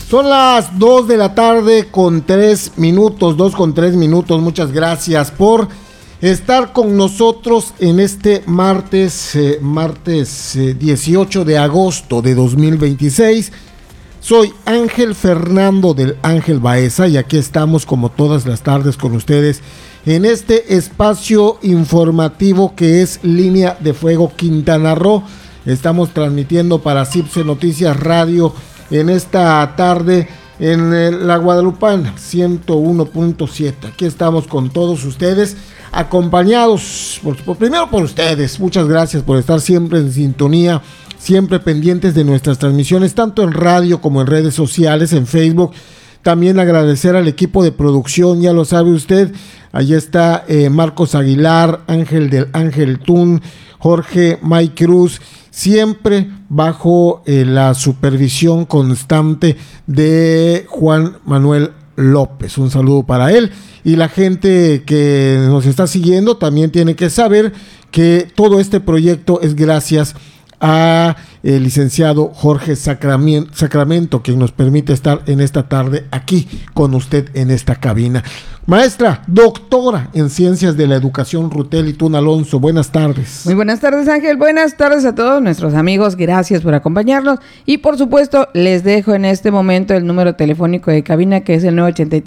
Son las 2 de la tarde con 3 minutos, 2 con 3 minutos. Muchas gracias por estar con nosotros en este martes 18 de agosto de 2026. Soy Ángel Fernando del Ángel Baeza y aquí estamos como todas las tardes con ustedes en este espacio informativo que es Línea de Fuego Quintana Roo. Estamos transmitiendo para CIPSE Noticias Radio en esta tarde en la Guadalupana 101.7. Aquí estamos con todos ustedes, acompañados primero por ustedes. Muchas gracias por estar siempre en sintonía, siempre pendientes de nuestras transmisiones, tanto en radio como en redes sociales, en Facebook. También agradecer al equipo de producción, ya lo sabe usted, allí está Marcos Aguilar, Ángel del Ángel Tun, Jorge May Cruz, siempre bajo la supervisión constante de Juan Manuel López. Un saludo para él, y la gente que nos está siguiendo también tiene que saber que todo este proyecto es gracias a el licenciado Jorge Sacramento, quien nos permite estar en esta tarde aquí con usted en esta cabina. Maestra, doctora en Ciencias de la Educación, Rutel Itún Alonso, buenas tardes. Muy buenas tardes, Ángel, buenas tardes a todos nuestros amigos, gracias por acompañarnos, y por supuesto les dejo en este momento el número telefónico de cabina, que es el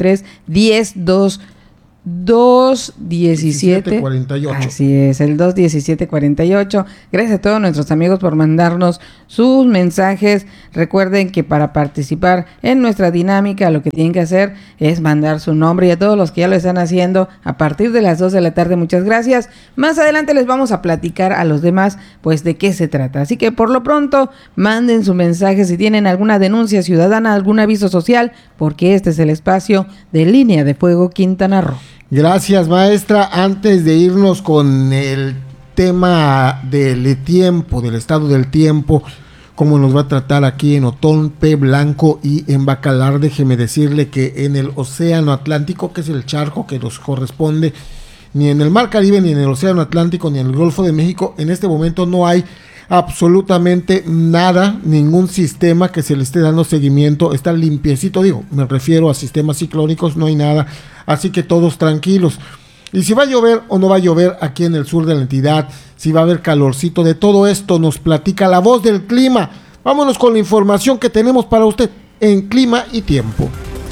983-10-217-48. Así es, el 217-48. Gracias a todos nuestros amigos por mandarnos sus mensajes. Recuerden que para participar en nuestra dinámica lo que tienen que hacer es mandar su nombre, y a todos los que ya lo están haciendo a partir de las 2 de la tarde, muchas gracias. Más adelante les vamos a platicar a los demás pues de qué se trata, así que por lo pronto manden su mensaje si tienen alguna denuncia ciudadana, algún aviso social, porque este es el espacio de Línea de Fuego Quintana Roo. Gracias, maestra. Antes de irnos con el tema del tiempo, del estado del tiempo, cómo nos va a tratar aquí en Otompe Blanco y en Bacalar, déjeme decirle que en el Océano Atlántico, que es el charco que nos corresponde, ni en el Mar Caribe, ni en el Océano Atlántico, ni en el Golfo de México, en este momento no hay absolutamente nada, ningún sistema que se le esté dando seguimiento. Está limpiecito, me refiero a sistemas ciclónicos, no hay nada, así que todos tranquilos. Y si va a llover o no va a llover aquí en el sur de la entidad, si va a haber calorcito, de todo esto nos platica la voz del clima. Vámonos con la información que tenemos para usted en Clima y Tiempo.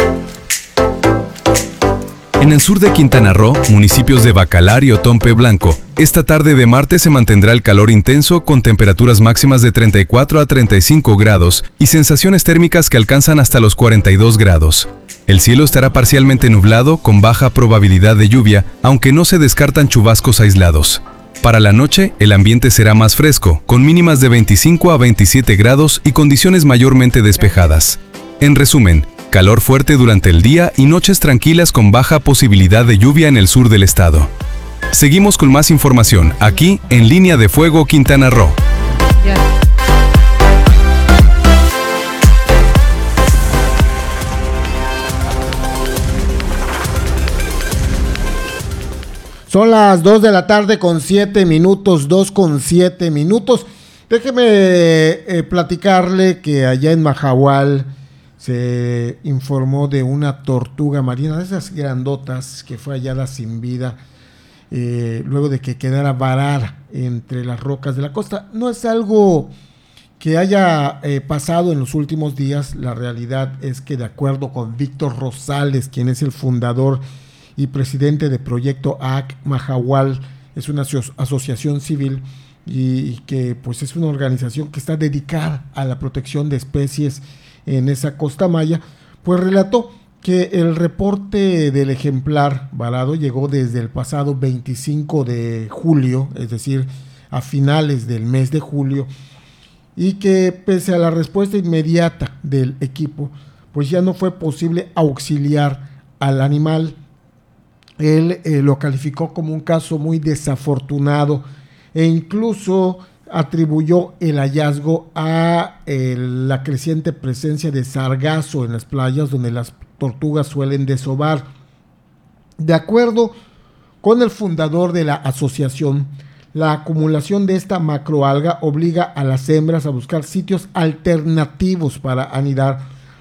En el sur de Quintana Roo, municipios de Bacalar y Otompe Blanco, esta tarde de martes se mantendrá el calor intenso con temperaturas máximas de 34 a 35 grados y sensaciones térmicas que alcanzan hasta los 42 grados. El cielo estará parcialmente nublado con baja probabilidad de lluvia, aunque no se descartan chubascos aislados. Para la noche, el ambiente será más fresco, con mínimas de 25 a 27 grados y condiciones mayormente despejadas. En resumen, calor fuerte durante el día y noches tranquilas con baja posibilidad de lluvia en el sur del estado. Seguimos con más información aquí en Línea de Fuego Quintana Roo. Son las 2 de la tarde con 7 minutos, 2 con 7 minutos. Déjeme platicarle que allá en Mahahual se informó de una tortuga marina, de esas grandotas, que fue hallada sin vida luego de que quedara varada entre las rocas de la costa. No es algo que haya pasado en los últimos días. La realidad es que, de acuerdo con Víctor Rosales, quien es el fundador y presidente de Proyecto AAC Mahahual, es una asociación civil y que pues es una organización que está dedicada a la protección de especies en esa costa maya, pues relató que el reporte del ejemplar varado llegó desde el pasado 25 de julio, es decir, a finales del mes de julio, y que pese a la respuesta inmediata del equipo, pues ya no fue posible auxiliar al animal. Él lo calificó como un caso muy desafortunado e incluso atribuyó el hallazgo a la creciente presencia de sargazo en las playas donde las tortugas suelen desovar. De acuerdo con el fundador de la asociación, la acumulación de esta macroalga obliga a las hembras a buscar sitios alternativos para anidar,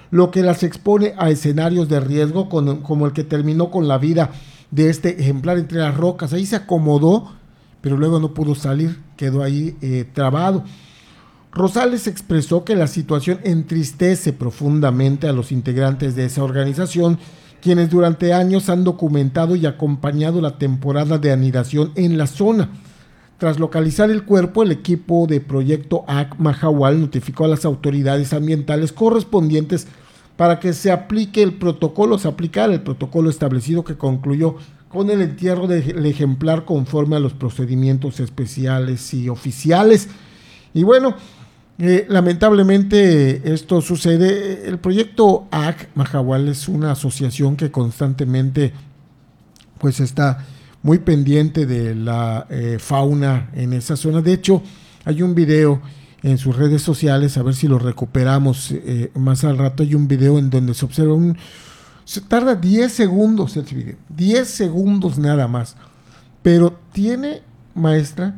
lo que las expone a escenarios de riesgo como el que terminó con la vida de este ejemplar entre las rocas. Ahí se acomodó, pero luego no pudo salir, quedó ahí trabado. Rosales expresó que la situación entristece profundamente a los integrantes de esa organización, quienes durante años han documentado y acompañado la temporada de anidación en la zona. Tras localizar el cuerpo, el equipo de Proyecto ACT-Mahahual notificó a las autoridades ambientales correspondientes para que se aplique el protocolo, establecido, que concluyó con el entierro del ejemplar conforme a los procedimientos especiales y oficiales. Y bueno, lamentablemente esto sucede. El proyecto ACT-Mahahual es una asociación que constantemente pues está muy pendiente de la fauna en esa zona. De hecho, hay un video en sus redes sociales, a ver si lo recuperamos más al rato. Hay un video en donde se observa se tarda 10 segundos ese video, 10 segundos nada más, pero tiene, maestra,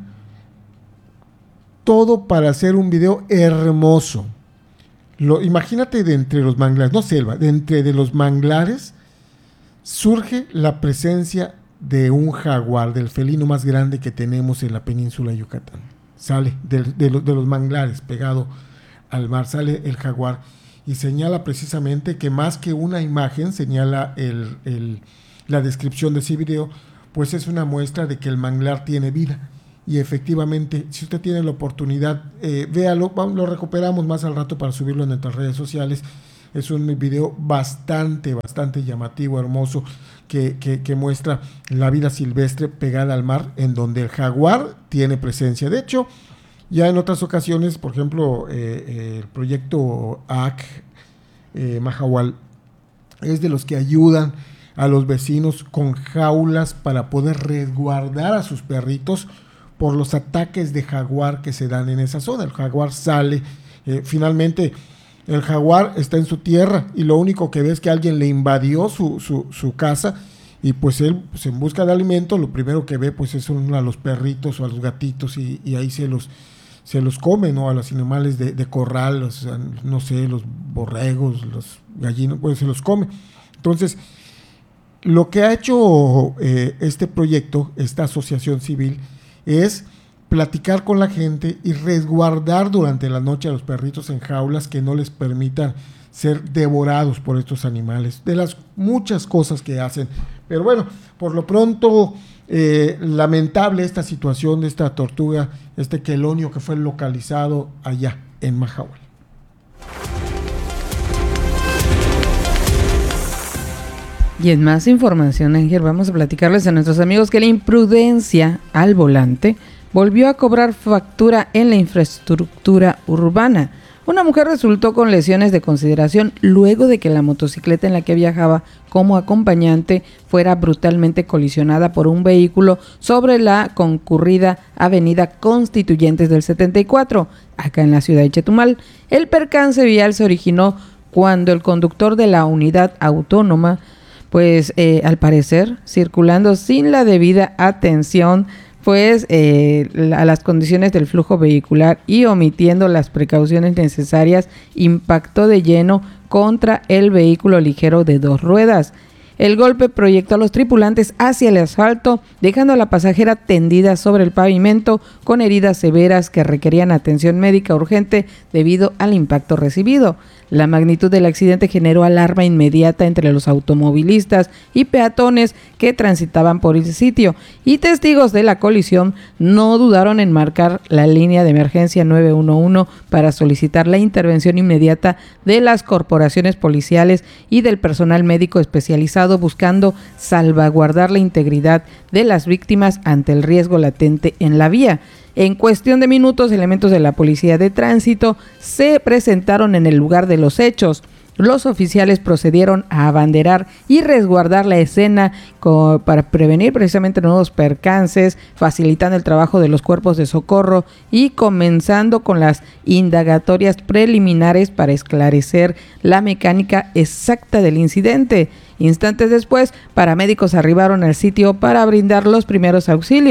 todo para hacer un video hermoso. Imagínate, de entre los manglares, no selva, de los manglares surge la presencia de un jaguar, del felino más grande que tenemos en la península de Yucatán. Sale de los manglares, pegado al mar, sale el jaguar y señala precisamente que más que una imagen, señala la descripción de ese video, pues es una muestra de que el manglar tiene vida. Y efectivamente, si usted tiene la oportunidad, véalo, lo recuperamos más al rato para subirlo en nuestras redes sociales. Es un video bastante llamativo, hermoso, que muestra la vida silvestre pegada al mar, en donde el jaguar tiene presencia. De hecho, ya en otras ocasiones, por ejemplo, el proyecto ACT-Mahahual es de los que ayudan a los vecinos con jaulas para poder resguardar a sus perritos por los ataques de jaguar que se dan en esa zona. El jaguar sale, finalmente el jaguar está en su tierra y lo único que ve es que alguien le invadió su casa, y pues él, pues, en busca de alimento, lo primero que ve pues es a los perritos o a los gatitos, y ahí se los come, ¿no? A los animales de corral, no sé, los borregos, los gallinos, pues se los come. Entonces, lo que ha hecho este proyecto, esta asociación civil, es platicar con la gente y resguardar durante la noche a los perritos en jaulas que no les permitan ser devorados por estos animales, de las muchas cosas que hacen. Pero bueno, por lo pronto, lamentable esta situación de esta tortuga, este quelonio que fue localizado allá en Mahahual. Y en más información, Ángel, vamos a platicarles a nuestros amigos que la imprudencia al volante volvió a cobrar factura en la infraestructura urbana. Una mujer resultó con lesiones de consideración luego de que la motocicleta en la que viajaba como acompañante fuera brutalmente colisionada por un vehículo sobre la concurrida avenida Constituyentes del 74, acá en la ciudad de Chetumal. El percance vial se originó cuando el conductor de la unidad autónoma, pues al parecer circulando sin la debida atención pues a las condiciones del flujo vehicular y omitiendo las precauciones necesarias, impactó de lleno contra el vehículo ligero de 2 ruedas. El golpe proyectó a los tripulantes hacia el asfalto, dejando a la pasajera tendida sobre el pavimento con heridas severas que requerían atención médica urgente debido al impacto recibido. La magnitud del accidente generó alarma inmediata entre los automovilistas y peatones que transitaban por el sitio, y testigos de la colisión no dudaron en marcar la línea de emergencia 911 para solicitar la intervención inmediata de las corporaciones policiales y del personal médico especializado, buscando salvaguardar la integridad de las víctimas ante el riesgo latente en la vía. En cuestión de minutos, elementos de la Policía de Tránsito se presentaron en el lugar de los hechos. Los oficiales procedieron a abanderar y resguardar la escena para prevenir precisamente nuevos percances, facilitando el trabajo de los cuerpos de socorro y comenzando con las indagatorias preliminares para esclarecer la mecánica exacta del incidente. Instantes después, paramédicos arribaron al sitio para brindar los primeros auxilios.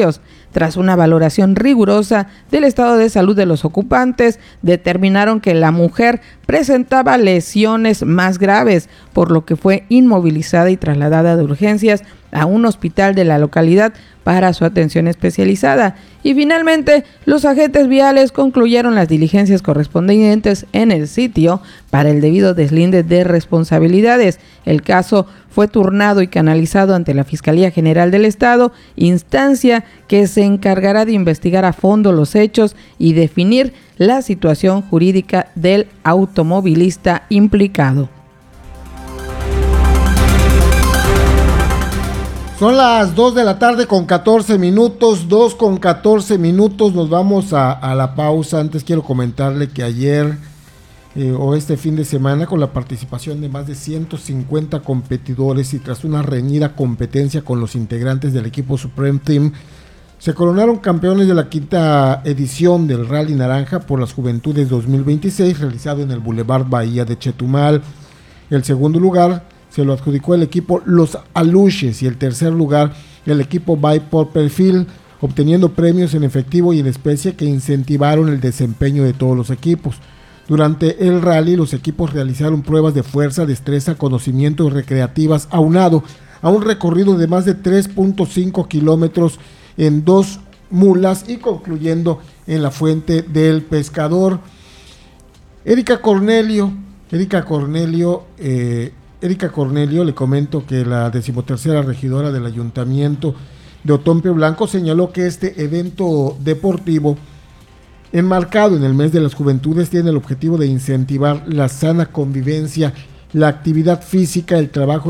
Tras una valoración rigurosa del estado de salud de los ocupantes, determinaron que la mujer presentaba lesiones más graves, por lo que fue inmovilizada y trasladada de urgencias a un hospital de la localidad para su atención especializada. Y finalmente, los agentes viales concluyeron las diligencias correspondientes en el sitio para el debido deslinde de responsabilidades. El caso fue turnado y canalizado ante la Fiscalía General del Estado, instancia que se encargará de investigar a fondo los hechos y definir la situación jurídica del automovilista implicado. Son las 2 de la tarde con 14 minutos, 2 con 14 minutos, nos vamos a la pausa. Antes quiero comentarle que ayer o este fin de semana, con la participación de más de 150 competidores y tras una reñida competencia con los integrantes del equipo Supreme Team, se coronaron campeones de la quinta edición del Rally Naranja por las Juventudes 2026, realizado en el Boulevard Bahía de Chetumal. El segundo lugar se lo adjudicó el equipo Los Aluches y el tercer lugar el equipo By por Perfil, obteniendo premios en efectivo y en especie que incentivaron el desempeño de todos los equipos. Durante el rally, los equipos realizaron pruebas de fuerza, destreza, conocimiento y recreativas, aunado a un recorrido de más de 3.5 kilómetros en 2 mulas y concluyendo en la Fuente del Pescador. Erika Cornelio, le comento que la 13ª regidora del Ayuntamiento de Otompe Blanco señaló que este evento deportivo, enmarcado en el mes de las juventudes, tiene el objetivo de incentivar la sana convivencia, la actividad física, el trabajo